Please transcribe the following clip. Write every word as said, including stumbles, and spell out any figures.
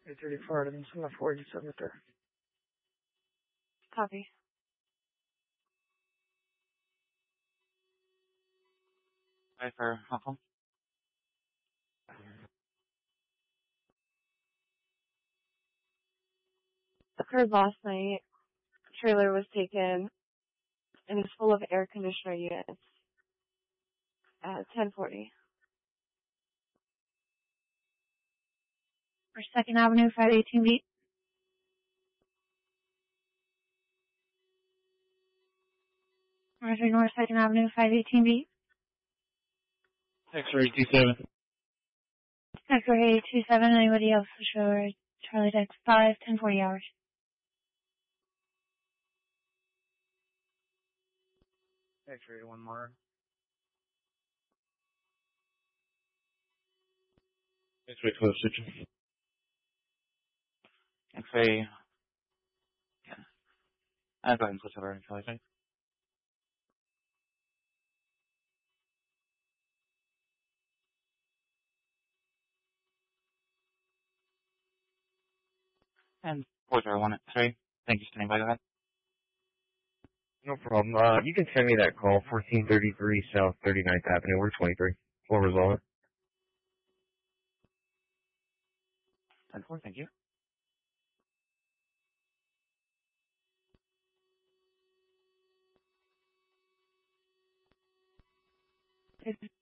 eight thirty-four, Artemis on the four eight seven there. Copy. Hi, for Huffle. Occurred last night. Trailer was taken and is full of air conditioner units at ten forty. For second Avenue, five eighteen B. Roger, North second Avenue, five eighteen B. X-ray two seven. X-ray two seven, anybody else for sure? Charlie Dex five, ten forty hours. X-ray one more. X-ray twelve Citrus. X-ray. Yeah. I'll go ahead and switch over to Charlie Dex. And four zero one X-ray. Thank you, standing by. Go ahead. No problem. Uh, you can send me that call, fourteen thirty-three South thirty-ninth Avenue. We're twenty-three. We'll resolve it. ten four, thank you.